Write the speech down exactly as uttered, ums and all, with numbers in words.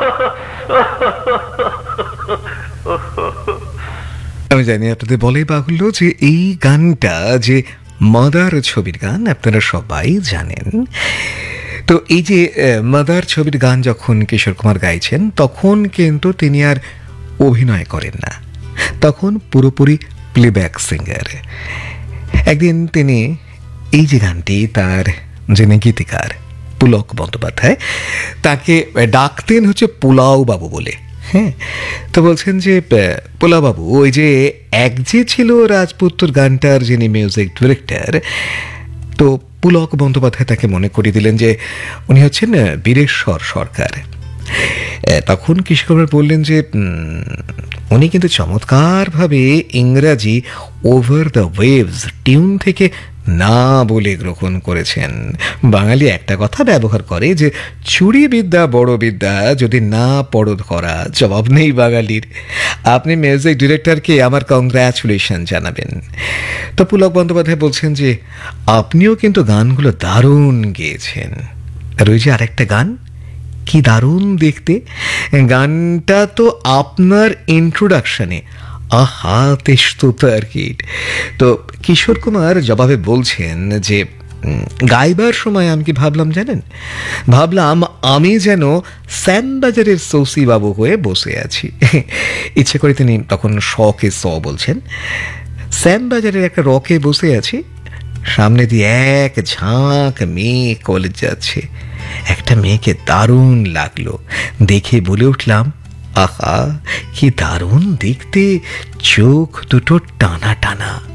আমি জানি আপনাদের বলে বাহুল্য যে এই গানটা যে মাদার ছবির গান, আপনারা সবাই জানেন। তো এই যে মাদার ছবির গান যখন কিশোর কুমার গাইছেন, তখন কিন্তু তিনি আর অভিনয় করেন না, তখন পুরোপুরি প্লেব্যাক সিঙ্গার। একদিন তিনি এই যে গানটি, তার যিনি গীতিকার পুলক বন্দ্যোপাধ্যায়, তাকে ডাকতেন হচ্ছে পোলাও বাবু বলে। হ্যাঁ, তো বলছেন যে পোলাও বাবু, ওই যে এক যে ছিল রাজপুত্র গানটার যিনি মিউজিক ডিরেক্টর, তো পুলক বন্দ্যোপাধ্যায় তাকে মনে করিয়ে দিলেন যে উনি হচ্ছেন বীরেশ্বর সরকার। তখন কিশোর কুমার বললেন যে উনি কিন্তু চমৎকারভাবে ইংরাজি ওভার দ্য ওয়েভস টিউন থেকে না বলে গ্রহণ করেছেন। বাঙালি একটা কথা ব্যবহার করে যে চুরি বিদ্যা বড় বিদ্যা, যদি না পড়ো ধরা, জবাব নেই বাঙালির। আপনি মিউজিক ডিরেক্টরকে আমার কংগ্রাচুলেশন জানাবেন। তো পুলক বন্দ্যোপাধ্যায় বলছেন যে আপনিও কিন্তু গানগুলো দারুণ গেয়েছেন। আর ওই যে আরেকটা গান, কি দারুণ দেখতে গানটা, তো আপনার ইন্ট্রোডাকশনে আহা তেস্তু তার্কিট। তো কিশোর কুমার জবাবে বলছেন যে গাইবার সময় আমি কি ভাবলাম জানেন, ভাবলাম আমি যেন শ্যামবাজারের সৌসি বাবু হয়ে বসে আছি। ইচ্ছে করে তিনি তখন শখে স বলছেন, শ্যামবাজারের একটা রকে বসে আছি, সামনে দিয়ে এক ঝাঁক মেয়ে কলেজ যাচ্ছে। একটা মেয়েকে দারুণ লাগলো, দেখে বলে উঠলাম আহা কি দারুণ দেখতে, চোখ দুটো টানা টানা।